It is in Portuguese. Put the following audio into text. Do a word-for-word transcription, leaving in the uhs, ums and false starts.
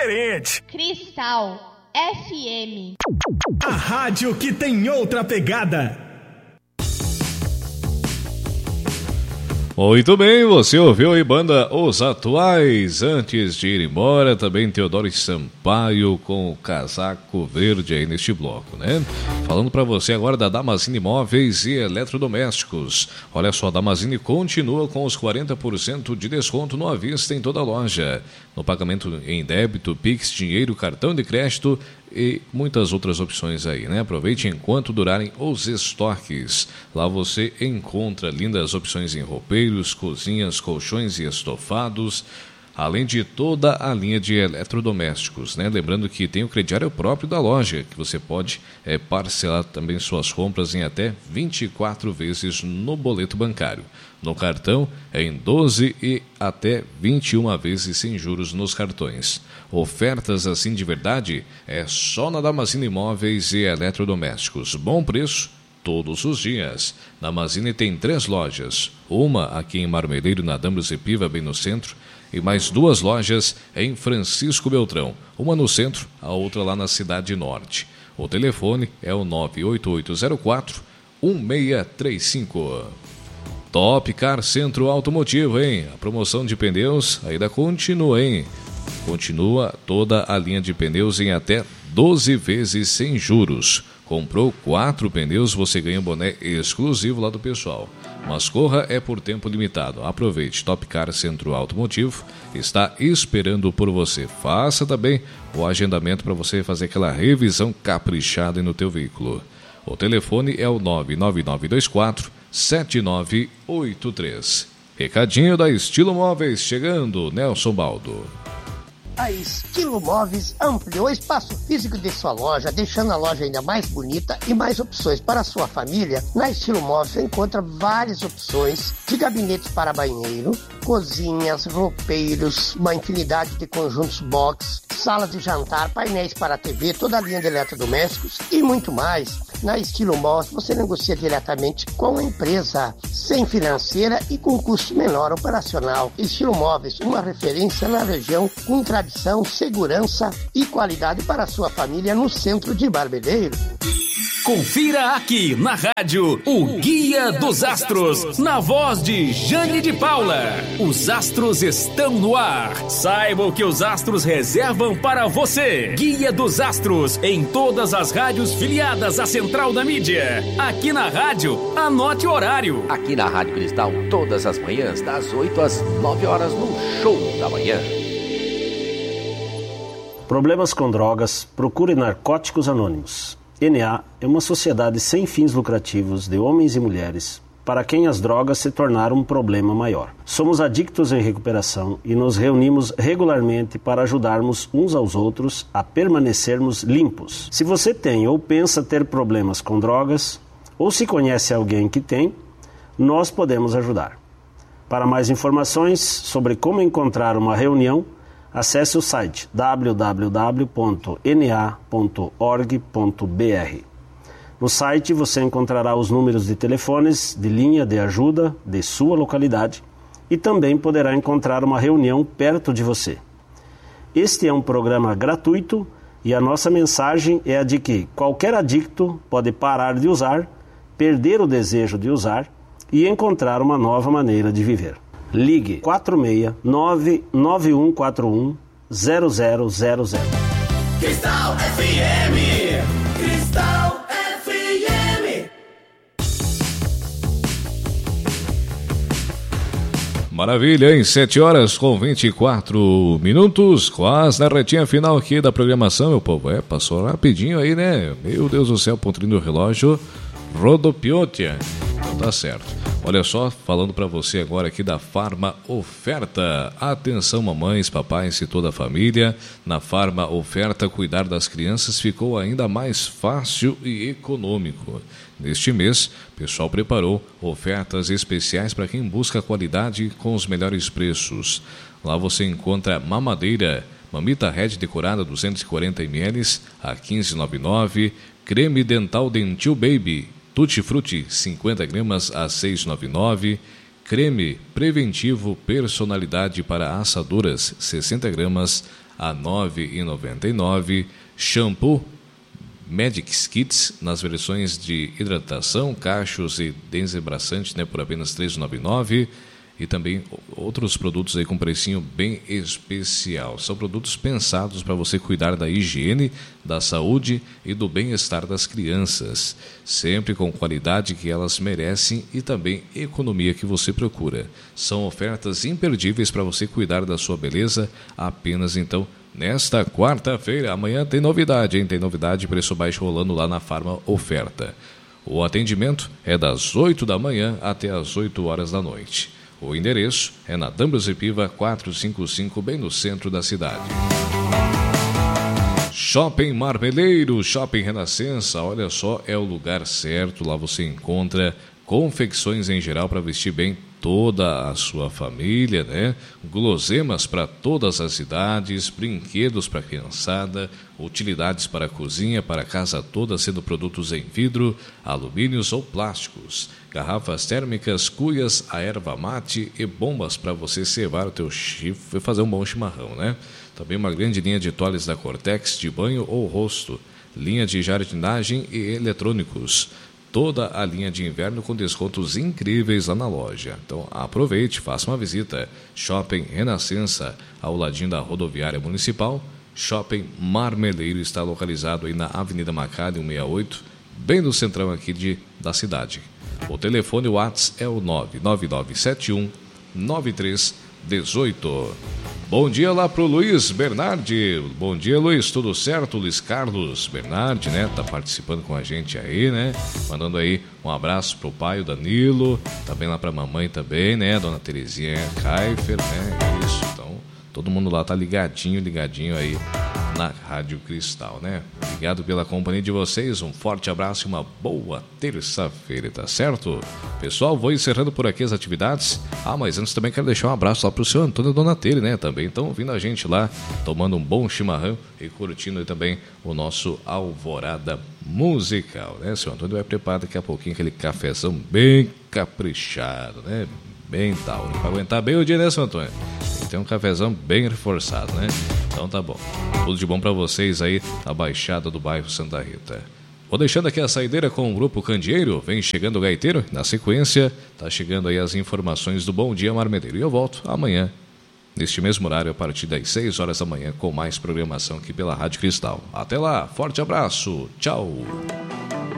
diferente. Cristal F M. A rádio que tem outra pegada. Muito bem, você ouviu aí banda Os Atuais. Antes de ir embora, também Teodoro Sampaio com o casaco verde aí neste bloco, né? Falando para você agora da Damazine Móveis e Eletrodomésticos. Olha só, a Damazine continua com os quarenta por cento de desconto no à vista em toda a loja. No pagamento em débito, Pix, dinheiro, cartão de crédito e muitas outras opções aí, né? Aproveite enquanto durarem os estoques. Lá você encontra lindas opções em roupeiros, cozinhas, colchões e estofados, além de toda a linha de eletrodomésticos, né? Lembrando que tem o crediário próprio da loja, que você pode é, parcelar também suas compras em até vinte e quatro vezes no boleto bancário. No cartão é em doze e até vinte e uma vezes sem juros nos cartões. Ofertas assim de verdade é só na Damazine Móveis e Eletrodomésticos. Bom preço todos os dias. Damazine tem três lojas. Uma aqui em Marmeleiro, na Dambros e Piva, bem no centro. E mais duas lojas em Francisco Beltrão. Uma no centro, a outra lá na Cidade Norte. O telefone é o nove oito oito zero quatro um seis três cinco. Top Car Centro Automotivo, hein? A promoção de pneus ainda continua, hein? Continua toda a linha de pneus em até doze vezes sem juros. Comprou quatro pneus, você ganha um boné exclusivo lá do pessoal. Mas corra é por tempo limitado. Aproveite, Top Car Centro Automotivo está esperando por você. Faça também o agendamento para você fazer aquela revisão caprichada no teu veículo. O telefone é o nove nove nove dois quatro sete nove oito três. Recadinho da Estilo Móveis chegando, Nelson Baldo. A Estilo Móveis ampliou o espaço físico de sua loja, deixando a loja ainda mais bonita e mais opções para a sua família. Na Estilo Móveis você encontra várias opções de gabinetes para banheiro, cozinhas, roupeiros, uma infinidade de conjuntos box, salas de jantar, painéis para a T V, toda a linha de eletrodomésticos e muito mais. Na Estilo Móveis você negocia diretamente com a empresa, sem financeira e com custo menor operacional. Estilo Móveis, uma referência na região com tradição, segurança e qualidade para a sua família no centro de Marmeleiro. Confira aqui na rádio o Guia dos Astros, na voz de Jane de Paula. Os astros estão no ar. Saiba o que os astros reservam para você. Guia dos Astros, em todas as rádios filiadas à Central da Mídia. Aqui na rádio, anote o horário. Aqui na Rádio Cristal, todas as manhãs, das oito às nove horas, no Show da Manhã. Problemas com drogas, procure Narcóticos Anônimos. N A é uma sociedade sem fins lucrativos de homens e mulheres para quem as drogas se tornaram um problema maior. Somos adictos em recuperação e nos reunimos regularmente para ajudarmos uns aos outros a permanecermos limpos. Se você tem ou pensa ter problemas com drogas, ou se conhece alguém que tem, nós podemos ajudar. Para mais informações sobre como encontrar uma reunião, acesse o site w w w ponto n a ponto org ponto b r. No site você encontrará os números de telefones de linha de ajuda de sua localidade e também poderá encontrar uma reunião perto de você. Este é um programa gratuito e a nossa mensagem é a de que qualquer adicto pode parar de usar, perder o desejo de usar e encontrar uma nova maneira de viver. Ligue quatro seis nove nove um quatro um zero zero zero zero. Cristal F M. Cristal F M. Maravilha, em sete horas com vinte e quatro minutos, quase na retinha final aqui da programação, meu povo. É, passou rapidinho aí, né? Meu Deus do céu, pontinho do relógio rodopiou, tia. Então tá certo. Olha só, falando para você agora aqui da Farma Oferta. Atenção, mamães, papais e toda a família. Na Farma Oferta, cuidar das crianças ficou ainda mais fácil e econômico. Neste mês, o pessoal preparou ofertas especiais para quem busca qualidade com os melhores preços. Lá você encontra mamadeira, Mamita Red decorada duzentos e quarenta mililitros a quinze reais e noventa e nove centavos. Creme dental Dentil Baby Tutti Frutti, cinquenta gramas a seis reais e noventa e nove centavos. Creme preventivo personalidade para assaduras, sessenta gramas a nove reais e noventa e nove centavos. Shampoo Magic Kits nas versões de hidratação, cachos e desembraçante, né, por apenas três reais e noventa e nove centavos. E também outros produtos aí com precinho bem especial. São produtos pensados para você cuidar da higiene, da saúde e do bem-estar das crianças. Sempre com qualidade que elas merecem e também economia que você procura. São ofertas imperdíveis para você cuidar da sua beleza apenas então nesta quarta-feira. Amanhã tem novidade, hein? Tem novidade, preço baixo rolando lá na Farma Oferta. O atendimento é das oito da manhã até as oito horas da noite. O endereço é na D'Ambrosio Piva quatrocentos e cinquenta e cinco, bem no centro da cidade. Shopping Marmeleiro, Shopping Renascença, olha só, é o lugar certo. Lá você encontra confecções em geral para vestir bem toda a sua família, né? Guloseimas para todas as idades, brinquedos para a criançada, utilidades para a cozinha, para a casa toda, sendo produtos em vidro, alumínios ou plásticos, garrafas térmicas, cuias, a erva mate e bombas para você cevar o teu chifre e fazer um bom chimarrão, né? Também uma grande linha de toalhas da Cortex de banho ou rosto, linha de jardinagem e eletrônicos. Toda a linha de inverno com descontos incríveis lá na loja. Então aproveite, faça uma visita. Shopping Renascença, ao ladinho da rodoviária municipal. Shopping Marmeleiro está localizado aí na Avenida Macari cento e sessenta e oito, bem no centrão aqui de, da cidade. O telefone WhatsApp é o nove nove nove sete um nove três um oito. Bom dia lá pro Luiz Bernardi. Bom dia, Luiz. Tudo certo? Luiz Carlos Bernardi, né? Tá participando com a gente aí, né? Mandando aí um abraço pro pai, o Danilo. Também lá pra mamãe também, né? Dona Terezinha Kaifer, né? Isso, então todo mundo lá tá ligadinho, ligadinho aí na Rádio Cristal, né? Obrigado pela companhia de vocês, um forte abraço e uma boa terça-feira, tá certo? Pessoal, vou encerrando por aqui as atividades. Ah, mas antes também quero deixar um abraço lá pro seu Antônio Donatelli, né? Também estão ouvindo a gente lá, tomando um bom chimarrão e curtindo aí também o nosso Alvorada Musical, né? Seu Antônio vai preparar daqui a pouquinho aquele cafezão bem caprichado, né? Bem tal, para aguentar bem o dia, né, seu Antônio? Tem um cafezão bem reforçado, né? Então tá bom. Tudo de bom para vocês aí na Baixada do bairro Santa Rita. Vou deixando aqui a saideira com o Grupo Candeeiro. Vem chegando o Gaiteiro. Na sequência, tá chegando aí as informações do Bom Dia Marmeleiro. E eu volto amanhã, neste mesmo horário, a partir das seis horas da manhã, com mais programação aqui pela Rádio Cristal. Até lá, forte abraço, tchau!